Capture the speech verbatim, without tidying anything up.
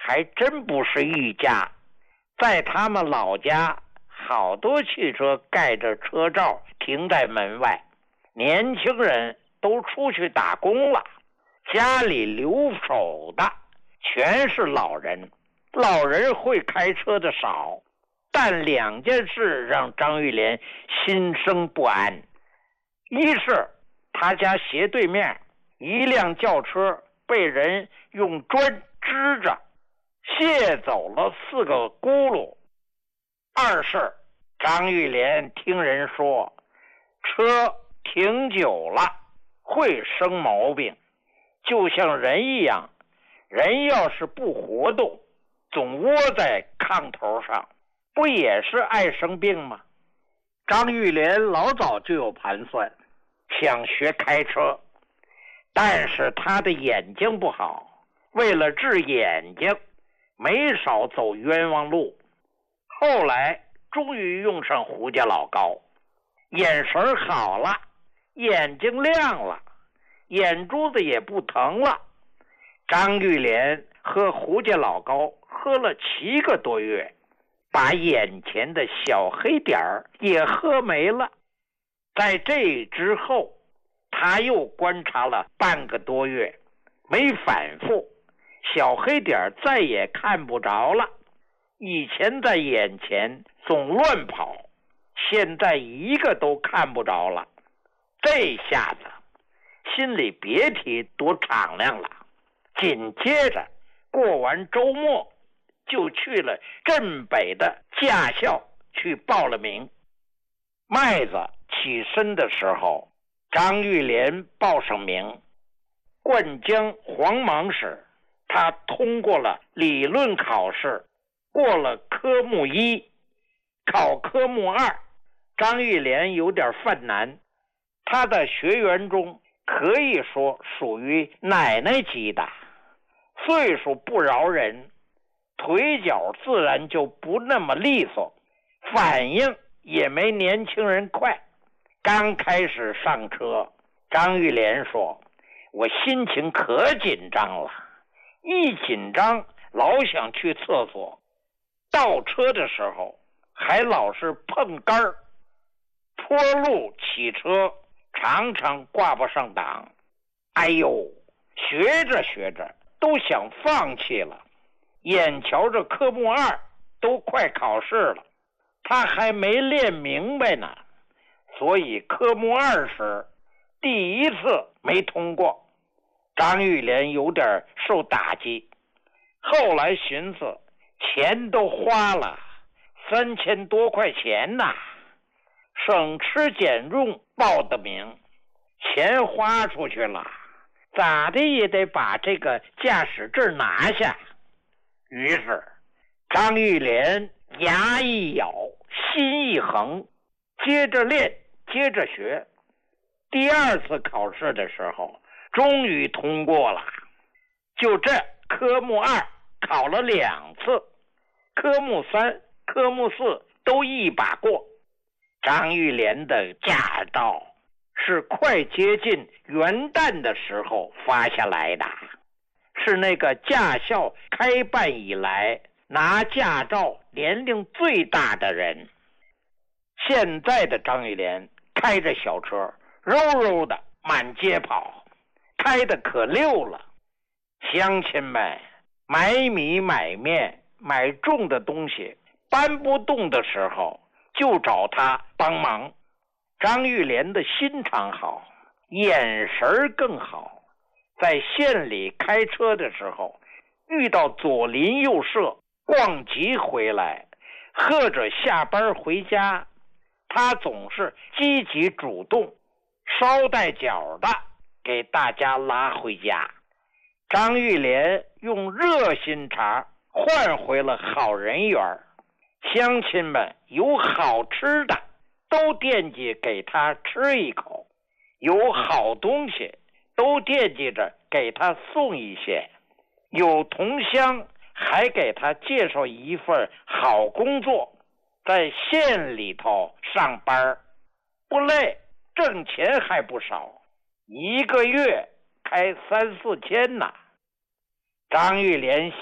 还真不是一家，在他们老家，好多汽车盖着车罩停在门外，年轻人都出去打工了，家里留守的全是老人，老人会开车的少。但两件事让张玉莲心生不安，一是他家斜对面一辆轿车被人用砖支着卸走了四个轱辘，二是张玉莲听人说车停久了会生毛病，就像人一样，人要是不活动，总窝在炕头上，不也是爱生病吗？张玉莲老早就有盘算，想学开车，但是他的眼睛不好，为了治眼睛，没少走冤枉路。后来终于用上胡家老高，眼神好了，眼睛亮了，眼珠子也不疼了。张玉莲喝胡家老高喝了七个多月，把眼前的小黑点儿也喝没了。在这之后，他又观察了半个多月，没反复，小黑点再也看不着了。以前在眼前总乱跑，现在一个都看不着了。这下子心里别提多敞亮了。紧接着过完周末，就去了镇北的驾校去报了名。麦子起身的时候，张玉莲报上名，灌江黄芒时，他通过了理论考试，过了科目一，考科目二，张玉莲有点犯难。他的学员中可以说属于奶奶级的，岁数不饶人，腿脚自然就不那么利索，反应也没年轻人快。刚开始上车，张玉莲说，我心情可紧张了，一紧张老想去厕所，倒车的时候还老是碰杆儿，坡路起车常常挂不上档。哎呦，学着学着都想放弃了。眼瞧着科目二都快考试了，他还没练明白呢，所以科目二时第一次没通过。张玉莲有点受打击，后来寻思钱都花了三千多块钱呐，省吃俭用报的名，钱花出去了，咋的也得把这个驾驶证拿下。于是张玉莲牙一咬，心一横，接着练，接着学。第二次考试的时候，终于通过了。就这科目二考了两次，科目三、科目四都一把过。张玉莲的驾照是快接近元旦的时候发下来的，是那个驾校开办以来拿驾照年龄最大的人。现在的张玉莲开着小车柔柔的满街跑，开得可溜了。乡亲们买米买面买重的东西搬不动的时候，就找他帮忙。张玉莲的心肠好，眼神更好。在县里开车的时候，遇到左邻右舍逛集回来，或者下班回家，他总是积极主动，捎带脚的给大家拉回家。张玉莲用热心肠换回了好人缘，乡亲们有好吃的都惦记给他吃一口，有好东西都惦记着给他送一些，有同乡还给他介绍一份好工作，在县里头上班，不累，挣钱还不少，一个月开三四千呢。张玉莲